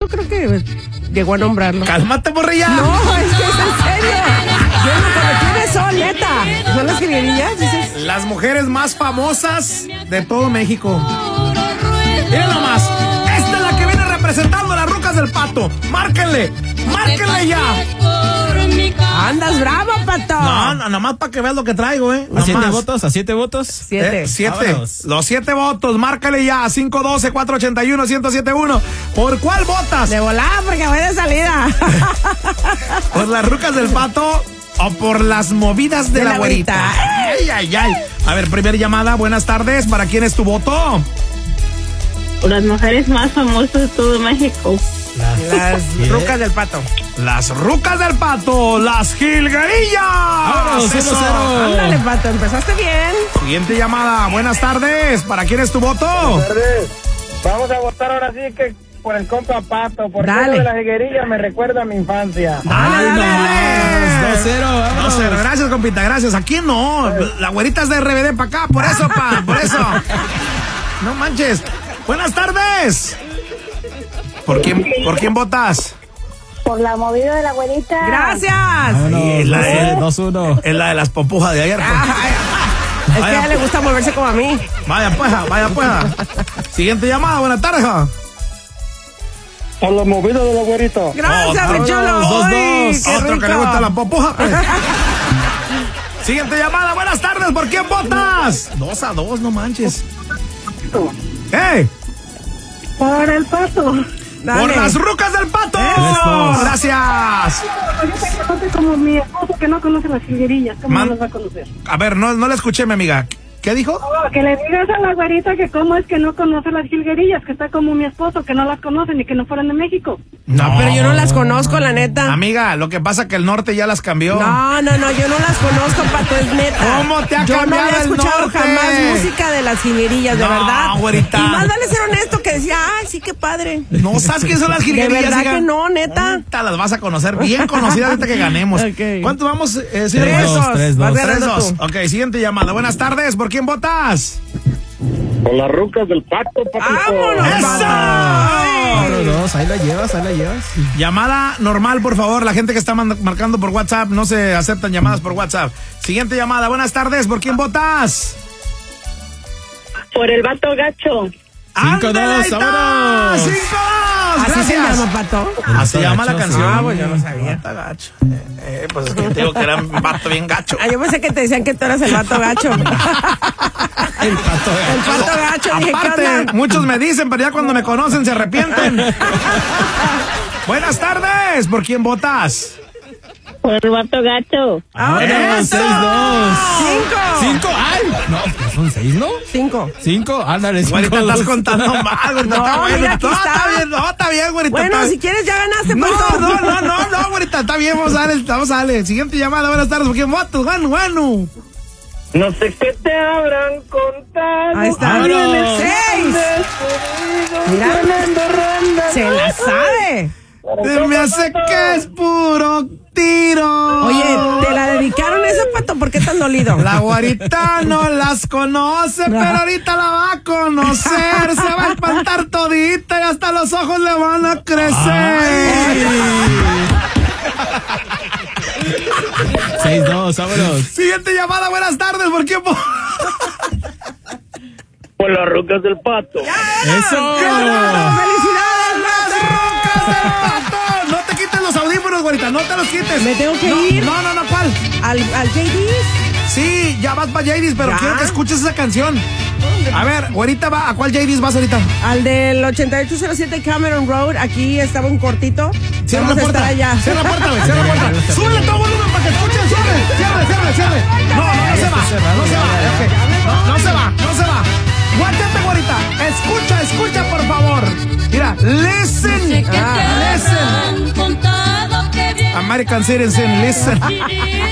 yo creo que llegó a nombrarlo. ¡Cálmate, morrilla! No, es que es en serio. ¿Quiénes son, neta? ¿Son las jilguerillas? ¿Dices? Las mujeres más famosas de todo México. Miren nomás. Esta es la que viene representando a las rucas del Pato. ¡Márquenle! ¡Márquenle ya! Andas bravo, Pato. No, nomás para que veas lo que traigo, ¿A 7 votos? ¿A 7 votos? 7. 7. Vámonos. Los 7 votos, márcale ya. 512-481-1071. ¿Por cuál votas? De volada, porque voy de salida. ¿Por las rucas del Pato o por las movidas de la güerita? Ay, ay, ay. A ver, primera llamada. Buenas tardes. ¿Para quién es tu voto? Las mujeres más famosas de todo México. Las rucas del Pato. Las rucas del Pato. Las jilguerillas. ¡Vámonos, Eso. 1-0! Ándale, Pato, empezaste bien. Siguiente llamada. Buenas tardes. ¿Para quién es tu voto? Vamos a votar ahora sí que por el compa Pato, porque Dale. lo de la higuerilla me recuerda a mi infancia. Dale, dale. 2-0, vámonos. 2-0. Gracias, compita, gracias. Aquí no. La güerita es de RBD para acá. Por eso, por eso. No manches. Buenas tardes. ¿Por quién votas? Por la movida de la güerita. Gracias. Vámonos, Sí, la de- 2-1. Es la de las popujas de ayer. Es que a ella le gusta moverse como a mí. Vaya pues. Siguiente llamada. Buenas tardes. Por la movida de la güerita. Gracias, Otro. mi chulo. 2-2. Ay, qué Otro rico. que le gusta la popuja. Pues. Siguiente llamada. Buenas tardes. ¿Por quién votas? 2-2, no manches. ¡Hey! Por el Pato. Dale. ¡Por las rucas del Pato! Eso. ¡Gracias! Ahorita conoce como mi esposo que no conoce las jilguerillas. ¿Cómo Man- las va a conocer? A ver, no la escuché, mi amiga. ¿Qué dijo? Que le digas a la güerita que cómo es que no conoce las jilguerillas, que está como mi esposo, que no las conoce ni que no fueran de México. No, pero yo no las conozco, la neta. Amiga, lo que pasa es que el norte ya las cambió. No, yo no las conozco, Pato, es neta. ¿Cómo te ha Yo no cambiado había el escuchado norte? jamás música de las jilguerillas, de No, verdad. güerita. Y más vale ser honesto que decía, ay, sí, qué padre. ¿No sabes quién son las De jilguerillas? verdad hija? que no, neta. Ahorita las vas a conocer bien conocidas ahorita que ganemos. Ok. ¿Cuánto vamos, señor? 3-2, 3-2. Vas ganando 3-2. tú. Ok, siguiente llamada. Buenas tardes. ¿Por quién votas? Por las rucas del Pato, ¡Vámonos! ¡Eso! 4-2, ahí la llevas. Llamada normal, por favor. La gente que está marcando por WhatsApp, no se aceptan llamadas por WhatsApp. Siguiente llamada. Buenas tardes. ¿Por quién votas? Por el vato gacho. 5-2, ¡Ándale, ahí está! vámonos. 5-2. ¿Así se Gracias. llama, Pato? Así se llama la gacho, canción. Ah, pues yo no sabía. Está gacho. Pues es que te digo que era un vato bien gacho. Ah, yo pensé que te decían que tú eras el vato gacho. El Pato. El pato gacho, dije, ¿qué Aparte, onda? muchos me dicen, pero ya cuando me conocen se arrepienten. Buenas tardes. ¿Por quién votas? Por el vato gacho. Vámonos, ¡Eso! 6-2. 5. ¡Ay! No, pues son 6, ¿no? 5. 5, ándale, 5. Güerita, estás contando mal, güerita. No, Está bueno. mira, aquí No, está. está bien, no, está bien, güerita. Bueno, está- si quieres ya ganaste, No, Pato. no, güerita, está bien, vamos a darle. Siguiente llamada, buenas tardes, ¿por quién votas? Bueno. No sé qué te habrán contado. Ahí está. ¡Vámonos! 6. Mira, se la sabe. Se me hace que es puro tiro. Oye, ¿te la dedicaron esa, Pato? ¿Por qué tan dolido? La guarita no las conoce, pero ahorita la va a conocer. Se va a espantar todita y hasta los ojos le van a crecer. 6-2, vámonos. Siguiente llamada, buenas tardes, ¿por quién votas? Por las rucas del Pato. ¡Eso! ¡Felicidades, ¡Las rucas del Pato! No te quites los audífonos, güerita, no te los quites. ¿Me tengo que No, ir? No, ¿cuál? ¿Al JD? Sí, ya vas para JD's, pero ¿Ya? quiero que escuches esa canción. A ver, güerita, ¿a cuál JD's vas ahorita? Al del 8807 Cameron Road. Aquí estaba un cortito. Cierra Vamos la a puerta. estar allá. Cierra la puerta, güey, cierra la puerta. Súbele todo volumen para que escuchen, cierre. No se va. Guárdate, güerita. Escucha, por favor. Mira, listen. Listen. American Citizen, listen.